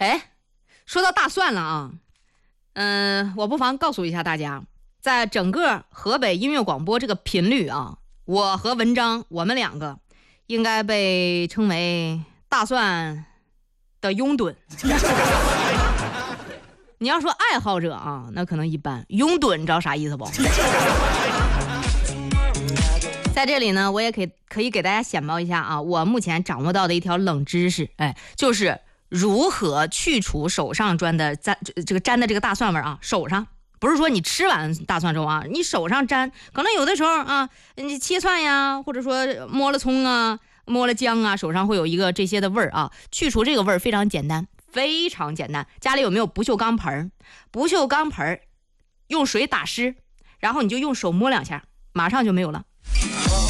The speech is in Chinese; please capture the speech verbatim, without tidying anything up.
哎，说到大蒜了啊，嗯、呃，我不妨告诉一下大家，在整个河北音乐广播这个频率啊，我和文章我们两个应该被称为大蒜的拥趸。你要说爱好者啊，那可能一般。拥趸你知道啥意思不？在这里呢，我也可以可以给大家显摆一下啊，我目前掌握到的一条冷知识，哎，就是如何去除手上沾的沾这个沾的这个大蒜味啊，手上。不是说你吃完大蒜粥啊，你手上沾，可能有的时候啊，你切蒜呀，或者说摸了葱啊，摸了姜啊，手上会有一个这些的味儿啊。去除这个味儿非常简单，非常简单。家里有没有不锈钢盆？不锈钢盆用水打湿，然后你就用手摸两下，马上就没有了。